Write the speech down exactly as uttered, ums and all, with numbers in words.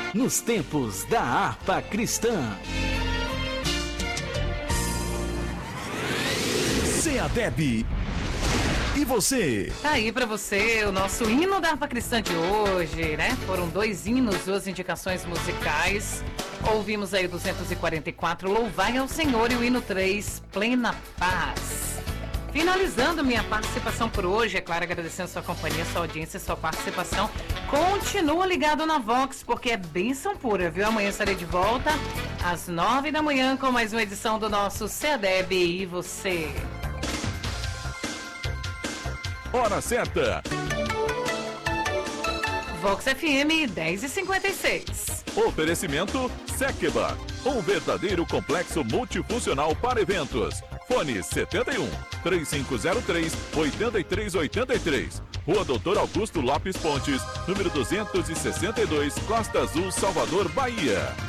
nos tempos da harpa cristã. SEADEB. E você? Tá aí pra você o nosso hino da harpa cristã de hoje, né? Foram dois hinos, duas indicações musicais. Ouvimos aí o duzentos e quarenta e quatro, Louvai ao Senhor, e o hino três, Plena Paz. Finalizando minha participação por hoje, é claro, agradecendo sua companhia, sua audiência, sua participação. Continua ligado na Vox, porque é bênção pura, viu? Amanhã estarei de volta às nove da manhã com mais uma edição do nosso SEADEB e você. Hora certa. Vox F M dez e cinquenta e seis. Oferecimento Sekeba, um verdadeiro complexo multifuncional para eventos. Fone setenta e um, três cinco zero três, oito três oito três. Rua Doutor Augusto Lopes Pontes, número duzentos e sessenta e dois, Costa Azul, Salvador, Bahia.